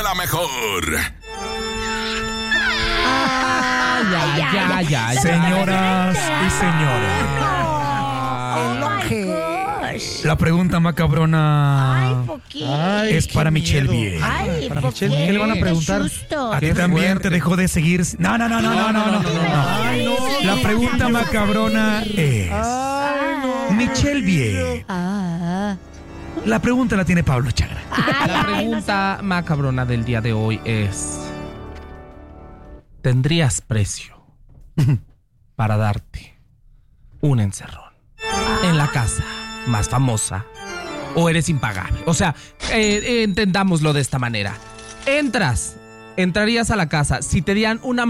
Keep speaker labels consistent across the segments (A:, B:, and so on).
A: La mejor.
B: Ya.
C: Señoras y señores. La pregunta macabrona es para Michelle Vie.
D: Ay,
E: Para
D: ¿por
E: Michelle,
D: qué?
E: ¿qué le van a preguntar?
D: Qué susto.
C: A ti también te dejó de seguir. No. La pregunta macabrona es: Michelle Vie. La pregunta la tiene Pablo Chagra.
B: La pregunta macabrona del día de hoy es: ¿tendrías precio para darte un encerrón en la casa más famosa o eres impagable? O sea, entendámoslo de esta manera. Entrarías a la casa si te dieran una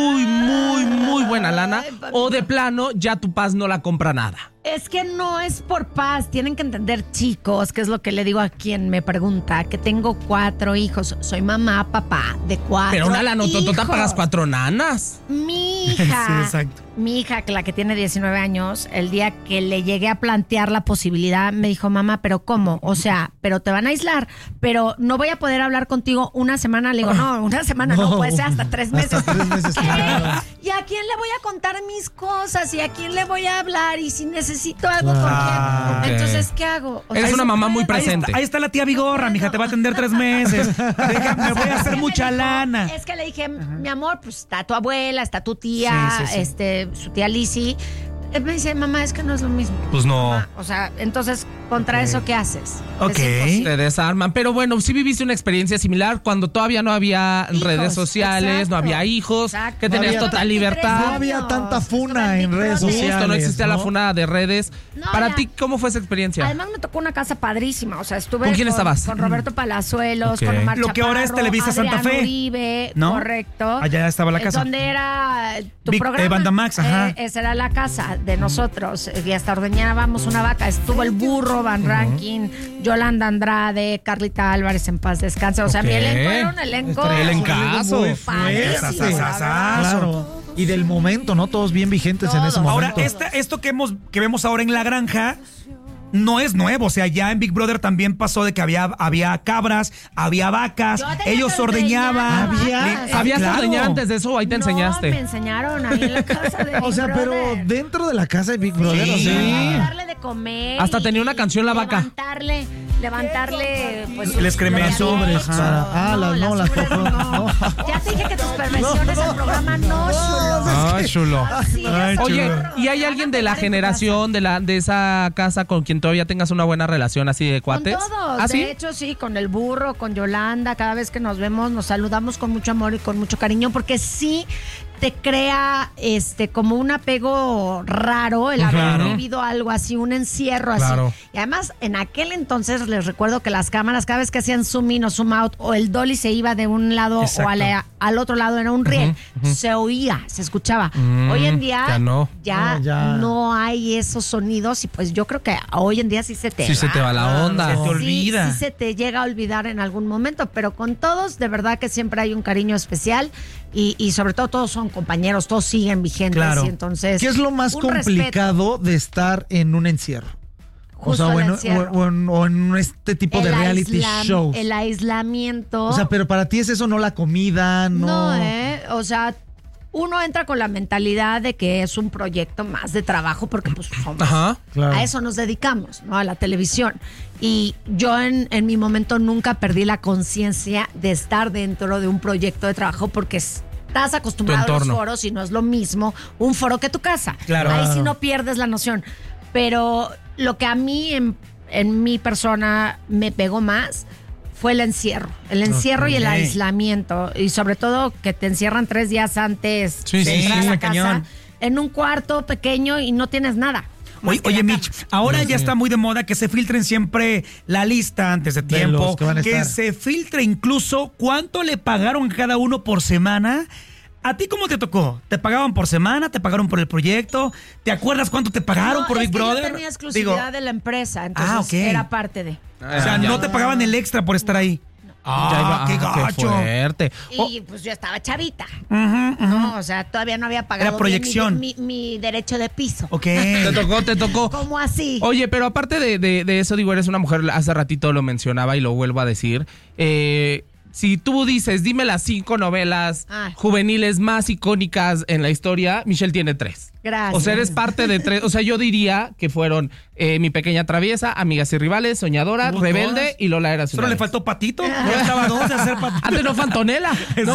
B: muy buena lana, o de plano ya tu paz no la compra nada.
D: Es que no es por paz, tienen que entender, chicos, que es lo que le digo a quien me pregunta, que tengo 4 hijos, soy mamá, papá de 4
B: Pero una lanototota
D: hijos.
B: pagas 4 nanas.
D: Mi hija,
C: Sí, exacto.
D: mi hija, que la que tiene 19 años, el día que le llegué a plantear la posibilidad, me dijo, mamá, ¿pero cómo? O sea, pero te van a aislar, pero no voy a poder hablar contigo una semana. Le digo, no, una semana no, puede ser hasta 3 meses.
E: Hasta 3 meses,
D: ¿Qué?
E: claro.
D: ¿Y a quién le voy a contar mis cosas? ¿Y a quién le voy a hablar? ¿Y si necesito algo con quién?
B: ok.
D: Entonces, ¿qué hago? O
B: Eres
D: sea,
B: una mamá muy
D: ¿puedo?
B: presente.
C: Ahí está la tía Vigorra, mija, te va a atender 3 meses. Me voy a hacer mucha lana.
D: Es que le dije, mi amor, pues está tu abuela, está tu tía,
C: Sí.
D: su tía Lizzy. Me dice, mamá, es que no es lo mismo.
C: Pues no.
D: Mamá, o sea, entonces, ¿contra eso qué haces?
C: Ok.
D: Es imposible.
B: Te desarman. Pero bueno, sí viviste una experiencia similar cuando todavía no había
D: Hijos,
B: redes sociales,
D: exacto.
B: no había hijos,
D: Exacto.
B: que
E: No
B: tenías
E: había
B: total
D: 23
B: libertad.
E: No había tanta funa en redes
D: Justo,
E: sociales.
B: Justo, no existía la
E: ¿no?
B: funa de redes.
D: No,
B: Para
D: ya.
B: ti, ¿cómo fue esa experiencia?
D: Además me tocó una casa padrísima, o sea, estuve
B: ¿Con quién estabas?
D: Con Roberto Palazuelos,
B: Ok.
D: con Omar
C: Lo que ahora es
D: Chaparro,
C: Televisa Santa
D: Adrián
C: Fe.
D: Uribe,
C: ¿No?
D: correcto.
C: Allá estaba la casa.
D: Donde era tu
C: Big-
D: programa.
C: Banda Max, ajá.
D: Esa era la casa de nosotros. Y hasta ordeñábamos una vaca. Estuvo el burro, Van Rankin, Yolanda Andrade, Carlita Álvarez, en paz descanse. O sea,
B: Ok.
D: mi elenco era un elenco.
B: Elencazo.
E: Muy
D: padrísimo,
E: fuerte.
D: la verdad.
E: Claro. Y del momento, ¿no? Todos bien vigentes en ese
D: Todos.
E: momento.
C: Ahora, esto que vemos ahora en La Granja no es nuevo. O sea, ya en Big Brother también pasó de que había cabras, había vacas,
D: Yo tenía
C: ellos
D: que
C: ordeñaban.
D: ordeñar.
B: ¿Sabías
C: Claro.
B: ordeñar antes de eso o ahí te
D: No,
B: enseñaste?
D: me enseñaron ahí en la casa de
E: O sea,
D: Big
E: pero
D: Brother.
E: dentro de la casa de Big Brother, o sea.
D: Darle de comer.
B: Hasta
D: y-
B: tenía una canción, La Vaca.
D: Levantarle, pues.
C: El excremento.
D: lo que había
E: Sobres
D: hecho.
E: para- las
D: sobres
E: cosas,
D: no.
E: no.
D: Ya te dije que tus perversiones en programa no, chulo.
B: Ay, chulo.
D: Así
C: Ay,
D: es.
B: Oye,
C: chulo.
B: ¿y hay alguien de la generación de esa casa con quien todavía tengas una buena relación así de cuates?
D: Con todos,
B: ¿Ah, sí?
D: de hecho sí, con el burro, con Yolanda, cada vez que nos vemos nos saludamos con mucho amor y con mucho cariño, porque sí te crea como un apego raro el haber
B: Claro.
D: vivido algo así, un encierro así.
B: Claro.
D: Y además, en aquel entonces les recuerdo que las cámaras, cada vez que hacían zoom in o zoom out, o el dolly se iba de un lado
C: Exacto.
D: o al otro lado, era un riel, se oía, se escuchaba. Hoy en día
B: ya no.
D: ya
E: No, ya.
D: no hay esos sonidos y pues yo creo que hoy en día sí se te
B: Sí se te va la onda.
C: Se te olvida.
D: Sí se te llega a olvidar en algún momento, pero con todos de verdad que siempre hay un cariño especial y sobre todo todos son compañeros, todos siguen vigentes.
C: Claro.
D: Y entonces,
E: ¿Qué es lo más
D: un
E: complicado de estar en un encierro?
D: Justo el encierro.
E: O en este tipo de reality shows.
D: El aislamiento.
E: O sea, pero para ti es eso, no la comida, no.
D: O sea, uno entra con la mentalidad de que es un proyecto más de trabajo porque pues somos,
B: Ajá.
E: Claro.
D: a eso nos dedicamos, ¿no? A la televisión. Y yo en mi momento nunca perdí la conciencia de estar dentro de un proyecto de trabajo porque estás acostumbrado a
B: Tu
D: los
B: entorno.
D: foros y no es lo mismo un foro que tu casa.
C: Claro.
D: Ahí sí no pierdes la noción. Pero lo que a mí en mi persona me pegó más fue el encierro. El encierro y el
C: Ok.
D: aislamiento. Y sobre todo que te encierran 3 días antes
B: Sí,
D: de
B: sí,
D: entrar
C: sí,
D: a la
C: cañón.
D: casa en un cuarto pequeño y no tienes nada. más que
C: Oye,
D: la
C: Mitch,
D: cama.
C: ahora ya está muy de moda que se filtren siempre la lista antes de tiempo,
E: los que van a estar.
C: se filtre incluso cuánto le pagaron a cada uno por semana. ¿A ti cómo te tocó? ¿Te pagaban por semana? ¿Te pagaron por el proyecto? ¿Te acuerdas cuánto te pagaron
D: No,
C: por
D: es
C: Big
D: que
C: Brother?
D: yo tenía exclusividad de la empresa, entonces
C: ok.
D: era parte de.
C: O sea, no te pagaban el extra por estar ahí.
B: Qué
C: gacho.
B: fuerte.
D: Y pues yo estaba chavita. No, o sea, todavía no había pagado
C: Era proyección.
D: bien mi derecho de piso.
C: Ok.
B: Te tocó.
D: ¿Cómo así?
B: Oye, pero aparte de eso, digo, eres una mujer, hace ratito lo mencionaba y lo vuelvo a decir. si tú dices, dime las 5 novelas juveniles más icónicas en la historia, Michelle tiene 3.
D: Gracias.
B: O sea, eres parte de 3. O sea, yo diría que fueron Mi Pequeña Traviesa, Amigas y Rivales, Soñadora, Rebelde
C: todas.
B: y Lola era su
C: Solo le faltó Patito. Ya estaba 2 de hacer Patito.
B: Antes no fue Antonella.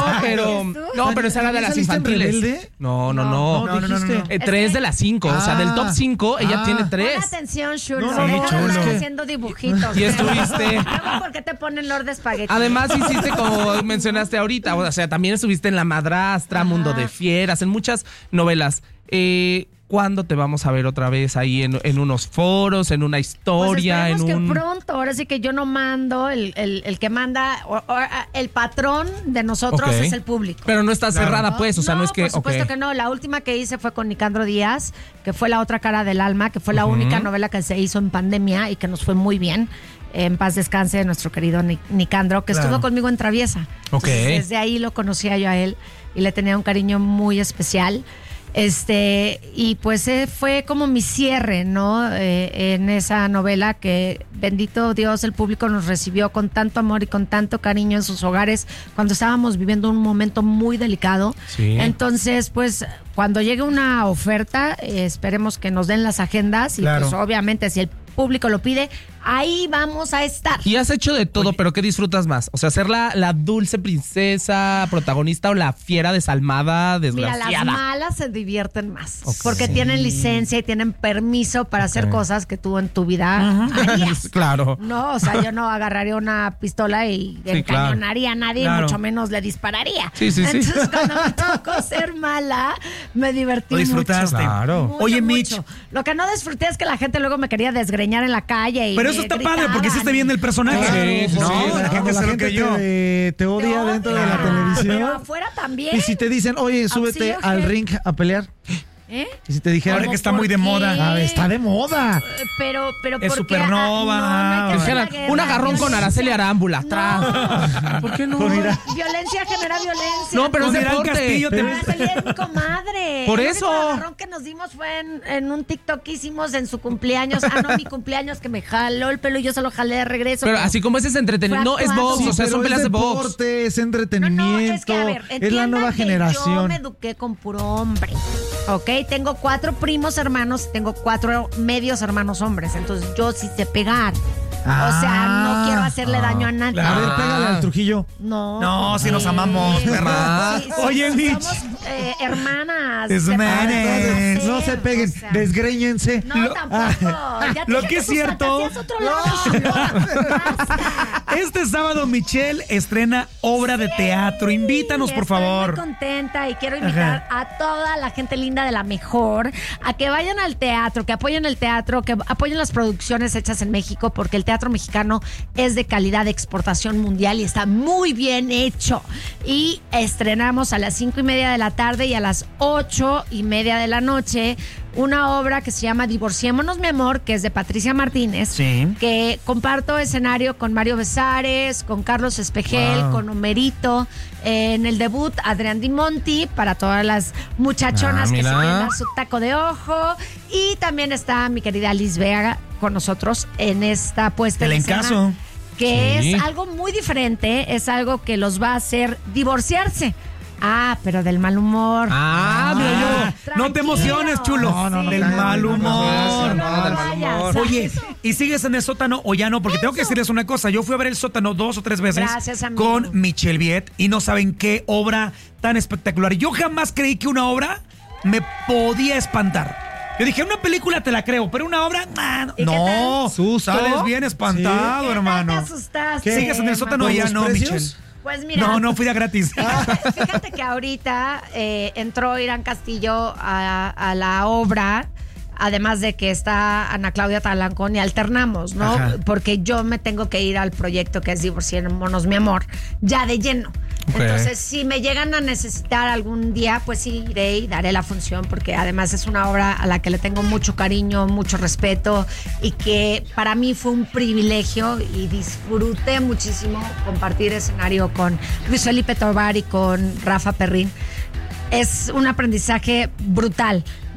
B: pero esa era de las
E: ¿Saliste en
B: infantiles.
E: Rebelde?
B: No.
E: Dijiste.
B: 3 de las 5. O sea, del top 5, ella tiene
D: Pon
B: 3.
D: atención, Chulo.
E: No,
D: Luego
E: chulo.
D: estás haciendo dibujitos.
B: Y estuviste.
D: Luego, ¿por qué te ponen Lord Spaghetti?
B: Además hiciste, como mencionaste ahorita, o sea, también estuviste en La Madrastra, Mundo de Fieras, en muchas novelas. ¿Cuándo te vamos a ver otra vez ahí en unos foros, en una historia,
D: pues esperemos
B: en un...
D: que pronto, ahora sí que yo no mando, el que manda, el patrón de nosotros
B: Ok.
D: es el público.
B: Pero no está cerrada, pues, o sea, no es que...
D: por supuesto
B: ok.
D: que no. La última que hice fue con Nicandro Díaz, que fue La Otra Cara del Alma, que fue la única novela que se hizo en pandemia y que nos fue muy bien. En paz descanse nuestro querido Nicandro, que estuvo conmigo en Traviesa.
B: Ok.
D: Entonces, desde ahí lo conocía yo a él y le tenía un cariño muy especial. Y pues fue como mi cierre, ¿no? En esa novela que, bendito Dios, el público nos recibió con tanto amor y con tanto cariño en sus hogares cuando estábamos viviendo un momento muy delicado.
B: Sí.
D: Entonces, pues, cuando llegue una oferta, esperemos que nos den las agendas y pues obviamente si el público lo pide, ahí vamos a estar.
B: Y has hecho de todo, pero ¿qué disfrutas más? O sea, ser la dulce princesa protagonista o la fiera desalmada,
D: Mira,
B: desgraciada.
D: las malas se divierten más
B: Ok.
D: porque
B: Sí.
D: tienen licencia y tienen permiso para hacer cosas que tú en tu vida harías.
B: Claro.
D: No, o sea, yo no agarraría una pistola y
B: Sí, claro.
D: encañonaría a nadie,
C: Claro.
D: mucho menos le dispararía.
B: Sí.
D: Entonces, cuando me tocó ser mala, me divertí
C: Lo disfrutaste.
D: mucho.
B: Claro.
D: Mucho,
C: Oye, Mitch.
D: mucho. Lo que no disfruté es que la gente luego me quería desgreñar en la calle. Y
C: Pero eso
D: me
C: está padre
D: gritaban.
C: porque hiciste bien el personaje.
E: Claro,
B: Sí,
E: porque
C: no, la gente se lo creyó.
E: te odia
D: Te
E: dentro de la
D: odia,
E: televisión.
D: Pero afuera también.
E: Y si te dicen, oye, súbete
D: Auxilio,
E: al
D: ¿qué?
E: ring a pelear.
D: ¿Eh?
E: Y si te dijeran,
C: Ahora que está
D: ¿Por
C: muy de
D: qué?
C: moda.
E: está de moda.
D: Pero
C: Es
D: ¿por qué?
C: supernova.
D: No hay que hacer
B: Dijeran,
D: la guerra.
B: un agarrón con
D: Violencia.
B: Araceli Arámbula.
D: No.
B: ¿Por qué no?
E: Pues mira.
D: Violencia genera violencia.
B: No, pero es
C: Con Irán
B: deporte.
C: Castillo te-
D: Araceli es mi comadre.
B: Por
D: El
B: eso.
D: único agarrón que nos dimos fue en un TikTok que hicimos en su cumpleaños. No, mi cumpleaños, que me jaló el pelo y yo se lo jalé de regreso.
B: Pero así como ese es entretenimiento, no,
D: Fue
B: es
D: actuado.
B: box, o sea,
E: pero
B: son peleas
E: es
B: de box.
E: deporte, es
D: No,
E: entretenimiento,
D: es que a ver,
E: es la
D: entiendan
E: nueva
D: que Yo
E: generación.
D: me eduqué con puro hombre. Ok, tengo 4 primos hermanos, tengo 4 medios hermanos hombres. Entonces yo sí sé pegar. O sea, no quiero hacerle daño a nadie.
E: A ver, pégale al Trujillo.
D: No.
C: No, si nos amamos, perra.
D: Sí,
C: Oye, Mitch.
D: Somos hermanas.
C: Hermanas.
D: separadas,
E: No se peguen,
D: o sea.
E: desgréñense.
D: No, tampoco. Ya te
C: lo
D: dije
C: que es
D: tus
C: cierto-
D: fantasías otro lado. Basta.
C: Este sábado Michelle estrena obra de teatro. Invítanos, por
D: Estoy
C: favor.
D: muy contenta y quiero invitar a toda la gente linda de La Mejor a que vayan al teatro, que apoyen el teatro, que apoyen las producciones hechas en México, porque el teatro mexicano es de calidad de exportación mundial y está muy bien hecho. Y estrenamos a las 5:30 de la tarde y a las 8:30 de la noche una obra que se llama Divorciémonos, mi amor, que es de Patricia Martínez,
C: Sí.
D: que comparto escenario con Mario Besares, con Carlos Espejel, con Homerito. En el debut, Adrián Di Monti, para todas las muchachonas que se
B: mira.
D: quieren dar su taco de ojo. Y también está mi querida Liz Vega con nosotros en esta puesta
C: El
D: en escena,
C: encaso.
D: que
B: Sí.
D: es algo muy diferente, es algo que los va a hacer divorciarse. Pero del mal humor.
B: Mira yo.
C: No te emociones, chulo.
E: No,
C: del
E: cállate,
C: mal
E: no,
C: humor.
B: no, del mal humor.
C: Oye, ¿y sigues en el sótano o ya no? Porque tengo que decirles una cosa. Yo fui a ver el sótano 2 o 3 veces
D: Gracias, amigo.
C: con Michelle Viet y no saben qué obra tan espectacular. Yo jamás creí que una obra me podía espantar. Yo dije, una película te la creo, pero una obra,
D: ¿Y qué
C: no.
E: tal? ¿Susto?
C: Sales bien espantado,
D: ¿Qué tal
C: hermano.
D: te asustaste?
C: ¿Sigues en el sótano o
E: ¿Con
C: ya
E: los
C: no,
E: precios?
C: Michelle?
D: Pues mira.
C: No, fui de gratis.
D: Fíjate que ahorita entró Irán Castillo a la obra, además de que está Ana Claudia Talancón y alternamos, ¿no?
C: Ajá.
D: Porque yo me tengo que ir al proyecto que es Divorciémonos, mi amor, ya de lleno.
B: Ok.
D: Entonces, si me llegan a necesitar algún día, pues sí iré y daré la función, porque además es una obra a la que le tengo mucho cariño, mucho respeto y que para mí fue un privilegio y disfruté muchísimo compartir escenario con Luis Felipe Tobar y con Rafa Perrín. Es un aprendizaje brutal.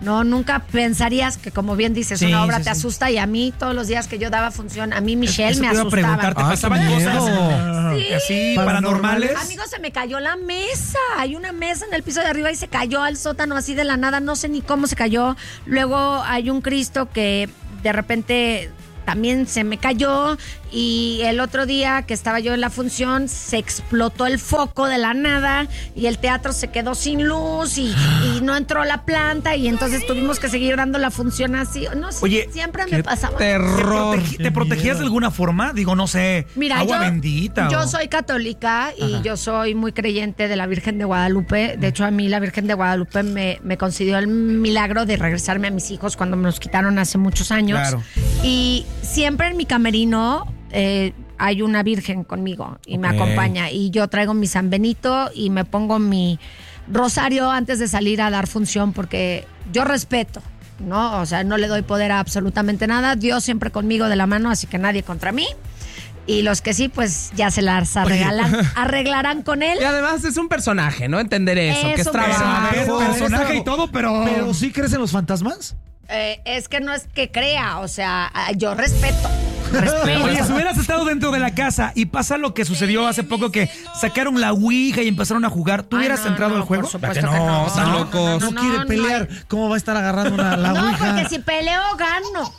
D: No, nunca pensarías que, como bien dices,
C: Sí,
D: una obra
C: sí,
D: te
C: sí.
D: asusta, y a mí todos los días que yo daba función, a mí Michelle
C: Eso
D: me
C: te iba a
D: asustaba.
C: preguntar, ¿te
E: Ay,
C: pasaban
E: qué
C: cosas
E: miedo.
D: Sí.
C: así
E: Paranormales?
C: paranormales?
D: Amigos, se me cayó la mesa. Hay una mesa en el piso de arriba y se cayó al sótano así de la nada. No sé ni cómo se cayó. Luego hay un Cristo que de repente también se me cayó. Y el otro día que estaba yo en la función, se explotó el foco de la nada y el teatro se quedó sin luz y no entró la planta, y entonces tuvimos que seguir dando la función así. No sé,
C: Oye,
D: siempre
B: qué
D: me pasaba.
B: terror.
C: ¿Te protegías de alguna forma? Digo, no sé,
D: Mira,
C: agua bendita.
D: yo
C: o-
D: soy católica y yo soy muy creyente de la Virgen de Guadalupe. De hecho, a mí la Virgen de Guadalupe me concedió el milagro de regresarme a mis hijos cuando me los quitaron hace muchos años.
C: Claro.
D: Y siempre en mi camerino hay una virgen conmigo y me
B: Ok.
D: acompaña. Y yo traigo mi San Benito y me pongo mi rosario antes de salir a dar función, porque yo respeto, ¿no? O sea, no le doy poder a absolutamente nada. Dios siempre conmigo de la mano, así que nadie contra mí. Y los que sí, pues ya se las arreglarán con él.
B: Y además es un personaje, ¿no? Entender eso, que es
D: Eso,
C: Pero, a ver,
B: trabajo.
C: personaje y todo, pero...
E: Pero ¿sí crees en los fantasmas?
D: Es que no es que crea, o sea, yo respeto. Respeto.
C: Oye, si hubieras estado dentro de la casa y pasa lo que sucedió hace poco, que sacaron la ouija y empezaron a jugar, ¿tú
D: Ay,
C: hubieras
D: no,
C: entrado
D: no,
C: al juego?
D: por supuesto
C: ¿Verdad
D: que no.
B: están locos.
E: No,
D: no,
E: quiere
D: no
E: pelear. ¿Cómo va a estar agarrando la
D: No,
E: ouija?
D: porque si peleo, gano.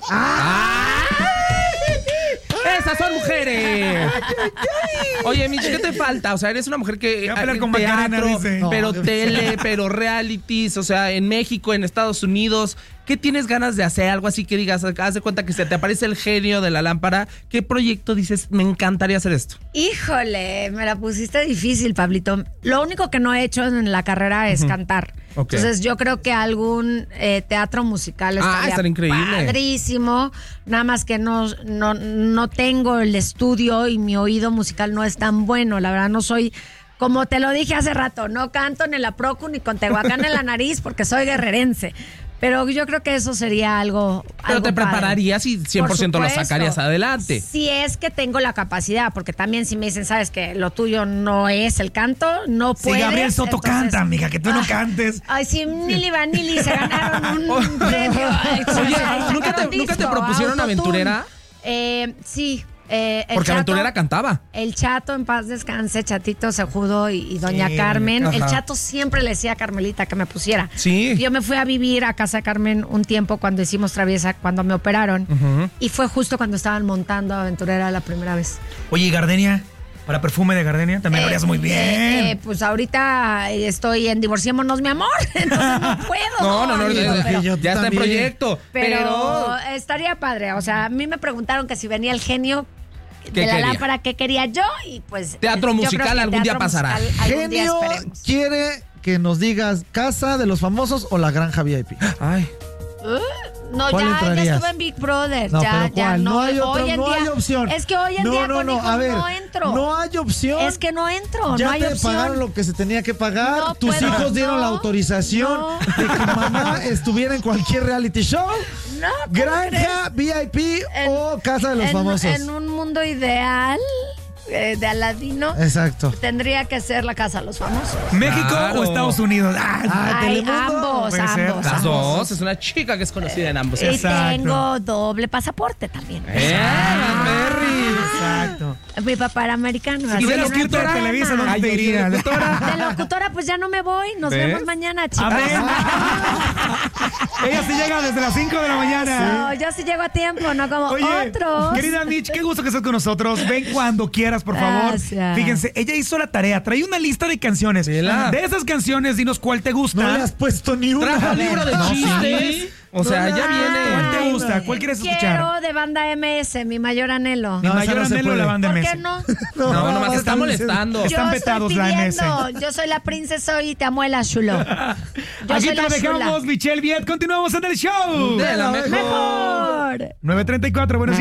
B: ¡Esas son mujeres! Oye, Mitch, ¿qué te falta? O sea, eres una mujer que...
C: Voy a pelear
B: en
C: con Macarena, dice.
B: pero
E: No,
B: tele, pero realities, o sea, en México, en Estados Unidos. ¿Qué tienes ganas de hacer? Algo así que digas, haz de cuenta que se te aparece el genio de la lámpara. ¿Qué proyecto dices, me encantaría hacer esto?
D: Híjole, me la pusiste difícil, Pablito. Lo único que no he hecho en la carrera es cantar.
B: Ok.
D: Entonces yo creo que algún teatro musical
B: estaría increíble.
D: padrísimo. Nada más que no tengo el estudio y mi oído musical no es tan bueno. La verdad, no soy... Como te lo dije hace rato, no canto ni en la Procu ni con Tehuacán en la nariz porque soy guerrerense. Pero yo creo que eso sería algo
B: Pero te
D: padre.
B: prepararías y 100% lo
D: supuesto.
B: sacarías adelante.
D: Si es que tengo la capacidad, porque también si me dicen, sabes que lo tuyo no es el canto, no
C: Si
D: puedes.
C: Gabriel Soto
D: entonces-
C: canta, amiga, que tú no cantes.
D: Ay, sí, Nili Vanilli se ganaron un premio.
B: Oye, ¿nunca te propusieron aventurera?
D: Sí.
B: Porque Aventurera cantaba.
D: El Chato, en paz descanse, Chatito se judó y doña
C: Sí,
D: Carmen.
B: ajá.
D: El Chato siempre le decía a Carmelita que me pusiera.
B: Sí.
D: Yo me fui a vivir a casa de Carmen un tiempo cuando hicimos Traviesa, cuando me operaron. Y fue justo cuando estaban montando Aventurera la primera vez.
C: Oye, ¿y Gardenia? Para perfume de Gardenia también lo harías muy bien.
D: Pues ahorita estoy en Divorciémonos, mi amor. Entonces no puedo.
B: No,
D: Amigo, pero-
E: yo
B: ya está en
E: también.
B: proyecto.
D: Pero estaría padre. O sea, a mí me preguntaron que si venía el genio
B: ¿Qué
D: de la
B: quería?
D: lámpara, ¿qué quería yo? Y pues.
B: Teatro
D: yo creo
B: musical
D: que
B: algún día
D: teatro
B: pasará.
D: musical algún día
E: Genio
D: esperemos.
E: quiere que nos digas Casa de los Famosos o La Granja VIP.
B: Ay.
D: No,
E: ¿Cuál
D: ya
E: entrarías?
D: estuve en Big Brother.
E: No,
D: ya,
E: pero
D: ya,
E: ¿cuál? No hay otro,
D: hoy en
E: no
D: día,
E: hay opción.
D: Es que hoy en día con hijos
E: a ver,
D: no entro.
E: no hay opción.
D: Es que no entro,
E: Ya
D: no hay
E: te
D: opción.
E: pagaron lo que se tenía que pagar.
D: No
E: Tus
D: puedo,
E: hijos dieron
D: no,
E: la autorización
D: no.
E: de que mamá estuviera en cualquier reality show.
D: No, ¿cómo
E: Granja, VIP o Casa de los Famosos.
D: En un mundo ideal de Aladino,
E: Exacto.
D: tendría que ser la Casa de los Famosos.
C: ¿México
B: Claro.
C: o Estados Unidos?
E: Ah,
D: Ay,
E: Telemundo.
D: ambos,
C: Puede ser.
D: ambos.
B: Las
D: ambos.
B: dos. Es una chica que es conocida en ambos.
D: Y
C: Exacto.
D: tengo doble pasaporte también.
B: Berry.
C: Exacto.
D: Mi papá era americano.
C: Si
D: así
C: tuvieras
D: que
C: que
D: no
C: irte
D: hay
C: a Televisa, ¿dónde
D: problema.
C: te irías?
D: De locutora, pues ya no me voy. Nos
B: ¿Ves?
D: vemos mañana,
C: A
D: chicos.
C: ver. Ella sí llega desde las 5 de la mañana.
D: No, yo sí llego a tiempo, no como
C: Oye,
D: otros.
C: querida Mitch, qué gusto que estés con nosotros. Ven cuando quieras, por favor.
D: Gracias.
C: Fíjense, ella hizo la tarea. Trae una lista de canciones.
B: Vela.
C: De esas canciones, dinos cuál te gusta.
E: No le has puesto ni una.
B: Trajo libro de
E: No,
B: chistes. O sea, ya
C: ¿Cuál
B: viene.
C: te gusta? ¿Cuál quieres escuchar?
D: Quiero de banda MS, mi mayor anhelo.
C: Mi
E: No,
C: mayor
E: esa no se
C: anhelo de la
E: puede.
C: banda
D: ¿Por
C: MS.
D: qué no?
B: No, nomás está
E: están
B: molestando.
C: Están vetados la MS.
D: Yo soy la princesa y te amo el chulo. Yo
C: Aquí
D: soy
C: te
D: la
C: lo dejamos,
D: chula.
C: Michelle Viet. Continuamos en el show.
B: De la mejor.
D: Mejor.
C: 9:34, buenos días.